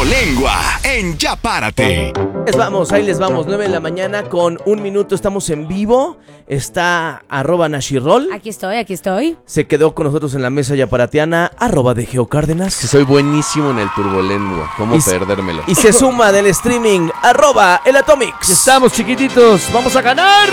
Turbolengua en Ya Párate. Ahí les vamos, 9 de la mañana con 1 minuto, estamos en vivo. Está @Nashirol. Aquí estoy. Se quedó con nosotros en la mesa yaparatiana, @de Geocárdenas. Soy buenísimo en el Turbolengua, ¿cómo perdérmelo? Y se suma del streaming, @el Atomics. Estamos chiquititos, vamos a ganar.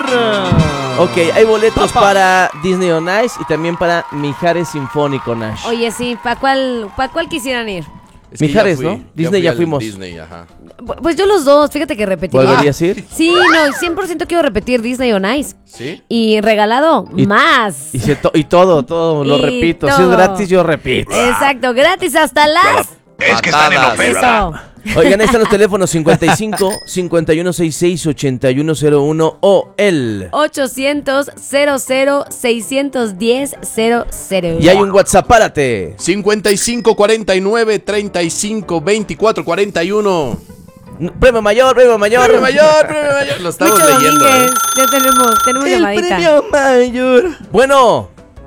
Ok, hay boletos para Disney on Ice y también para Mijares Sinfónico, Nash. Oye, sí, ¿para cuál quisieran ir? Es que Mijares, ya fui, ¿no? Disney ya al fuimos. Disney, ajá. Pues yo los dos, fíjate que repetiría. ¿Volverías a ir? Sí, no, 100% quiero repetir Disney on Ice. ¿Sí? Y regalado, más. Y todo, lo Y repito. Si es todo. gratis, yo repito. Exacto, gratis hasta las... Es que están en oferta. Eso. Oigan, ahí están los teléfonos 55 5166 8101 o el 800 00 610 00. y hay un WhatsApp, párate. 55 49 35 24 41. Premio mayor. Premio mayor. Lo estamos Mucho leyendo. Domínguez, ya tenemos llamadita. mayor. Bueno.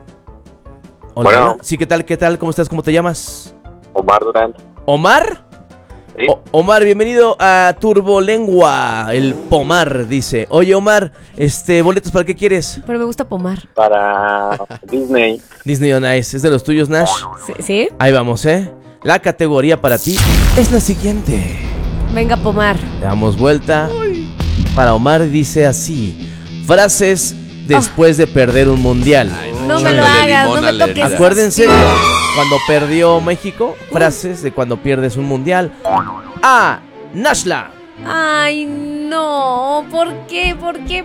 Hola. Bueno. Sí, ¿qué tal? ¿Cómo estás? ¿Cómo te llamas? Omar Durán. ¿Omar? Sí. Omar, bienvenido a Turbolengua, el Pomar, dice. Oye, Omar, boletos, ¿para qué quieres? Pero me gusta pomar. Para Disney. Disney on Ice, ¿es de los tuyos, Nash? ¿Sí? Ahí vamos, La categoría para ti es la siguiente. Venga, pomar. Le damos vuelta. Para Omar dice así: frases después de perder un mundial. No me lo Échale hagas, limón no a me la toques. herida. Acuérdense cuando perdió México, frases de cuando pierdes un mundial. A. Nashla. Ay, no. ¿Por qué?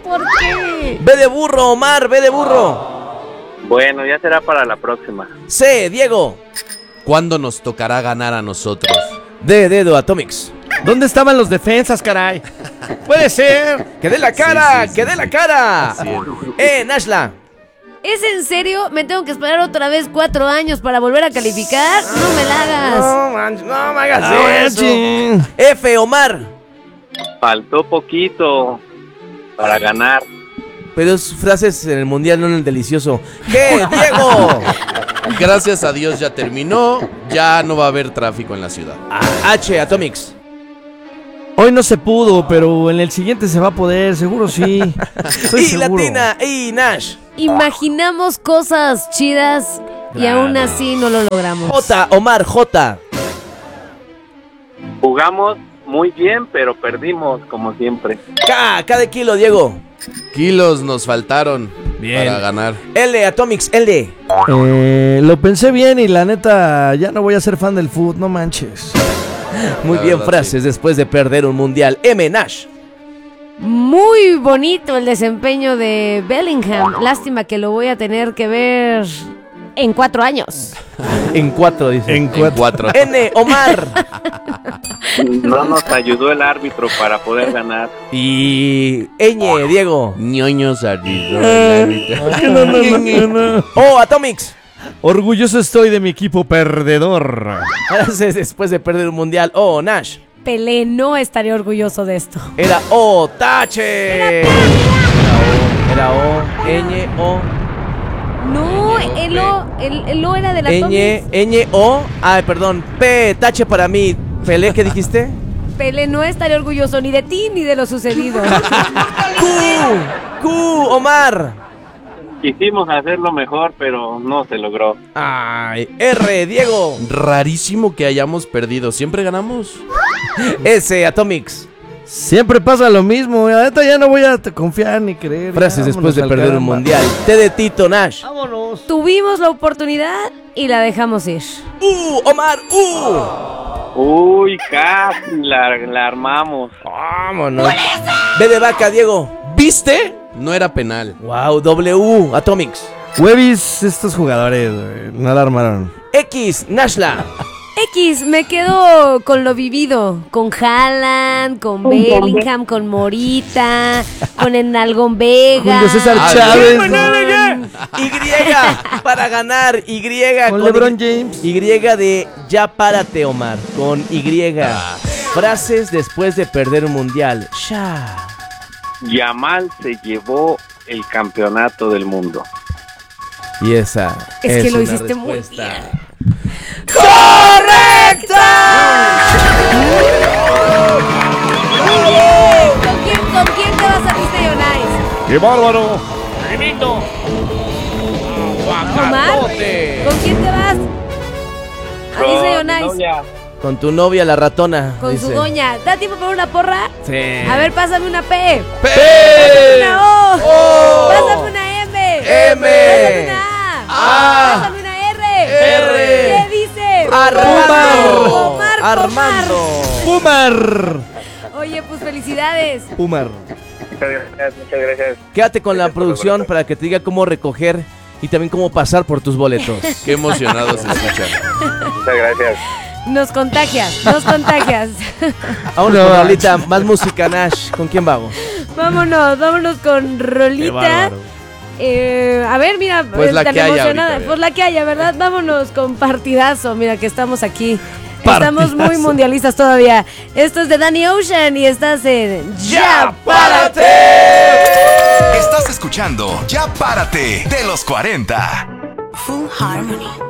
B de burro, Omar, B de burro. Bueno, ya será para la próxima. C. Diego. ¿Cuándo nos tocará ganar a nosotros? D de dedo, Atomics. ¿Dónde estaban los defensas, caray? Puede ser. ¡Que dé la cara! Sí. ¡Que dé la cara! Así es. Nashla. ¿Es en serio? ¿Me tengo que esperar otra vez 4 años para volver a calificar? No me la hagas. No me hagas eso. F, Omar. Faltó poquito para ganar. Pero es frases en el mundial, no en el delicioso. ¿Qué, Diego? Gracias a Dios ya terminó. Ya no va a haber tráfico en la ciudad. H, Atomics. Hoy no se pudo, pero en el siguiente se va a poder, seguro sí. Estoy Y seguro. Latina, y Nash. Imaginamos cosas chidas y aún así no lo logramos. J, Omar, J. Jugamos muy bien, pero perdimos como siempre. K de kilo, Diego. Kilos nos faltaron Bien. para ganar. L, Atomics, L. Lo pensé bien y la neta, ya no voy a ser fan del fútbol, no manches. Muy La bien, verdad, frases después de perder un mundial. M, Nash. Muy bonito el desempeño de Bellingham. Lástima que lo voy a tener que ver en 4 años. En 4, dice. En 4. N, Omar. No nos ayudó el árbitro para poder ganar. Y Ñ, Diego. Ñoños arriba. O, Atomics. Orgulloso estoy de mi equipo perdedor. Frases después de perder un mundial. O, Nash. Pelé no estaría orgulloso de esto. Era O, Tache. Era O, Ñ, O. No, el O era de la Ñ, O. Ay, perdón. P, Tache para mí. Pelé, ¿qué dijiste? Pelé no estaría orgulloso ni de ti ni de lo sucedido. Q, Omar. Quisimos hacerlo mejor, pero no se logró. Ay, R, Diego. Rarísimo que hayamos perdido. Siempre ganamos. S, Atomics. Siempre pasa lo mismo, la neta ya no voy a confiar ni creer. Frases Ya, después de vámonos al perder un caramba. mundial. T de Tito, Nash. Vámonos. Tuvimos la oportunidad y la dejamos ir. Omar, Uy, casi la armamos. Vámonos. B de vaca, Diego. ¿Viste? No era penal. Wow, W, Atomics. Huevis, estos jugadores, güey, no la armaron. X, Nashla. X, me quedo con lo vivido. Con Haaland, con Bellingham, con Morita, con Enalgón Vega. Julio César Ah, Chávez. con- Y para ganar. Y Con LeBron James. Y de ya párate, Omar. Con Y. Frases después de perder un mundial. Sha. Yamal se llevó el campeonato del mundo. Y esa Es que lo una hiciste muy respuesta bien. ¡correcta! ¡Qué bárbaro! ¡Tremendo! Omar, ¡Aguacatote! ¿con quién te vas? Ahí dice Con mi Yonais. novia. Con tu novia, la ratona. Con dice. su doña. ¿Da tiempo para una porra? Sí. A ver, pásame una P. ¡P! Pásame una O. O. Pásame una M. M. Pásame una A. A. Pásame una R. R. ¿Qué dice? Armando. Omar, Armando. ¡Pumar! Oye, pues felicidades. ¡Pumar! Muchas gracias, muchas gracias. Quédate con la Gracias por producción boletos. para que te diga cómo recoger y también cómo pasar por tus boletos. Qué emocionados se escuchan. Muchas gracias. Nos contagias, nos contagias. Vámonos con Rolita, más música, Nash. ¿Con quién vamos? Vámonos con Rolita. bárbaro. A ver, mira, Pues la tan que haya emocionada. ahorita, Pues la que haya, ¿verdad? Vámonos con partidazo. Mira que estamos aquí. Estamos muy Partidazo. mundialistas todavía. Esto es de Danny Ocean y estás en ¡Ya párate! Estás escuchando Ya Párate de los 40. Full Harmony.